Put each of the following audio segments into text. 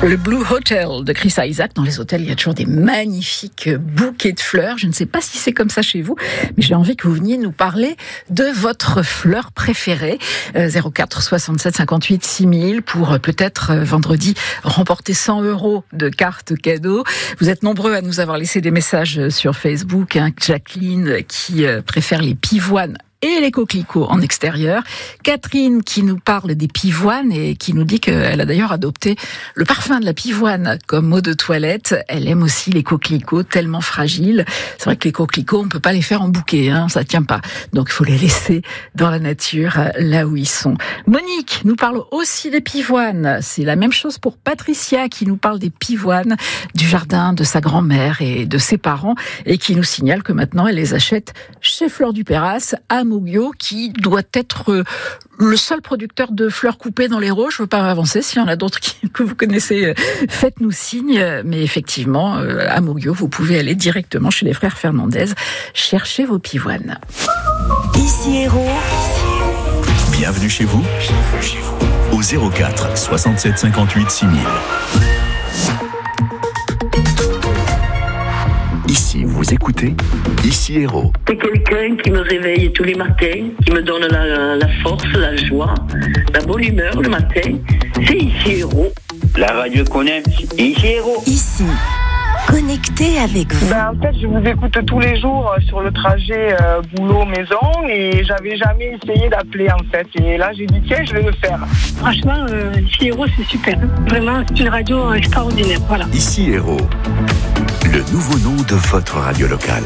Le Blue Hotel de Chris Isaak. Dans les hôtels, il y a toujours des magnifiques bouquets de fleurs. Je ne sais pas si c'est comme ça chez vous, mais j'ai envie que vous veniez nous parler de votre fleur préférée. 04 67 58 6000 pour peut-être vendredi remporter 100 € de cartes cadeaux. Vous êtes nombreux à nous avoir laissé des messages sur Facebook. Jacqueline qui préfère les pivoines et les coquelicots en extérieur. Catherine qui nous parle des pivoines et qui nous dit qu'elle a d'ailleurs adopté le parfum de la pivoine comme eau de toilette. Elle aime aussi les coquelicots tellement fragiles. C'est vrai que les coquelicots, on peut pas les faire en bouquet, ça tient pas. Donc il faut les laisser dans la nature, là où ils sont. Monique nous parle aussi des pivoines. C'est la même chose pour Patricia qui nous parle des pivoines du jardin de sa grand-mère et de ses parents et qui nous signale que maintenant elle les achète chez Fleurs du Péras à Moguio, qui doit être le seul producteur de fleurs coupées dans l'Hérault. Je ne veux pas avancer. S'il y en a d'autres que vous connaissez, faites-nous signe. Mais effectivement, à Moguio, vous pouvez aller directement chez les frères Fernandez chercher vos pivoines. Ici Hérault. Bienvenue chez vous. Au 04 67 58 6000. Ici, vous écoutez Ici Hérault. C'est quelqu'un qui me réveille tous les matins, qui me donne la force, la joie, la bonne humeur le matin. C'est Ici Hérault. La radio qu'on aime, c'est Ici Hérault. Ici, connecté avec vous. En fait, je vous écoute tous les jours sur le trajet boulot-maison et j'avais jamais essayé d'appeler en fait. Et là, j'ai dit tiens, je vais le faire. Franchement, Ici Hérault, c'est super. Vraiment, c'est une radio extraordinaire. Voilà. Ici Hérault. Le nouveau nom de votre radio locale.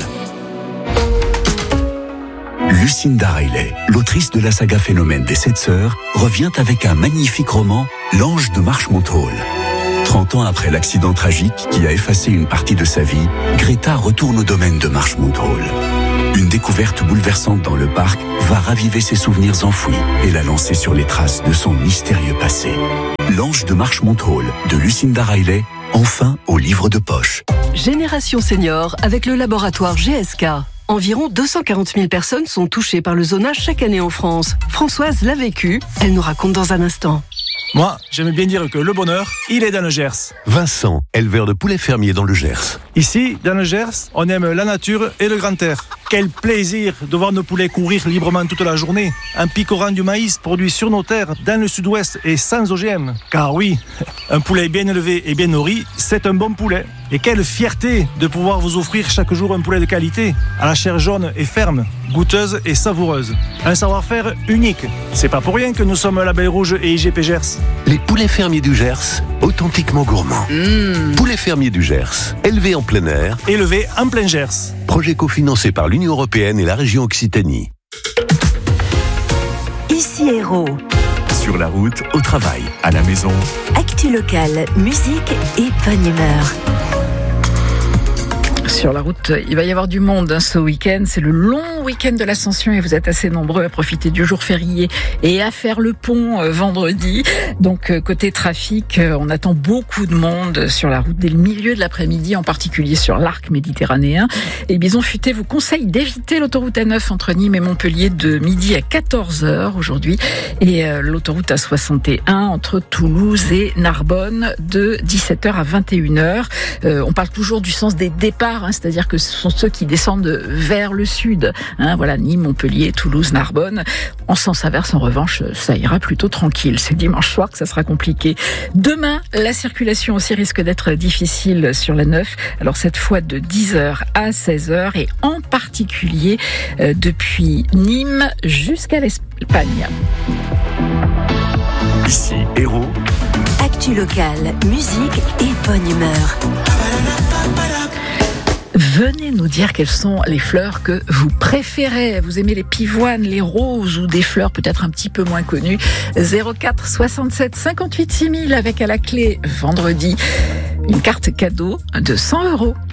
Lucinda Riley, l'autrice de la saga Phénomène des 7 sœurs, revient avec un magnifique roman, L'Ange de Marshmont-Hall. 30 ans après l'accident tragique qui a effacé une partie de sa vie, Greta retourne au domaine de Marshmont-Hall. Une découverte bouleversante dans le parc va raviver ses souvenirs enfouis et la lancer sur les traces de son mystérieux passé. L'Ange de Marshmont-Hall de Lucinda Riley, enfin au livre de poche. Génération Senior avec le laboratoire GSK. Environ 240 000 personnes sont touchées par le zonage chaque année en France. Françoise l'a vécu, elle nous raconte dans un instant. Moi, j'aime bien dire que le bonheur, il est dans le Gers. Vincent, éleveur de poulets fermiers dans le Gers. Ici, dans le Gers, on aime la nature et le grand air. Quel plaisir de voir nos poulets courir librement toute la journée, en picorant du maïs produit sur nos terres, dans le sud-ouest et sans OGM. Car oui, un poulet bien élevé et bien nourri, c'est un bon poulet. Et quelle fierté de pouvoir vous offrir chaque jour un poulet de qualité, à la chair jaune et ferme, goûteuse et savoureuse. Un savoir-faire unique. C'est pas pour rien que nous sommes Label Rouge et IGP Gers. Les poulets fermiers du Gers, authentiquement gourmands. Poulets fermiers du Gers, élevés en plein air. Élevés en plein Gers. Projet cofinancé par l'Union européenne et la région Occitanie. Ici Hérault. Sur la route, au travail, à la maison. Actu locale, musique et bonne humeur. Sur la route, il va y avoir du monde ce week-end. C'est le long week-end de l'Ascension et vous êtes assez nombreux à profiter du jour férié et à faire le pont vendredi. Donc côté trafic, on attend beaucoup de monde sur la route dès le milieu de l'après-midi, en particulier sur l'arc méditerranéen. Et Bison Futé vous conseille d'éviter l'autoroute A9 entre Nîmes et Montpellier de midi à 14h aujourd'hui et l'autoroute A61 entre Toulouse et Narbonne de 17h à 21h. On parle toujours du sens des départs, c'est-à-dire que ce sont ceux qui descendent vers le sud. Voilà, Nîmes, Montpellier, Toulouse, Narbonne. En sens inverse, en revanche, ça ira plutôt tranquille. C'est dimanche soir que ça sera compliqué. Demain, la circulation aussi risque d'être difficile sur la 9. Alors cette fois de 10h à 16h et en particulier depuis Nîmes jusqu'à l'Espagne. Ici Hérault. Actu locale, musique et bonne humeur. Venez nous dire quelles sont les fleurs que vous préférez. Vous aimez les pivoines, les roses ou des fleurs peut-être un petit peu moins connues. 04 67 58 6000 avec à la clé vendredi une carte cadeau de 100 €.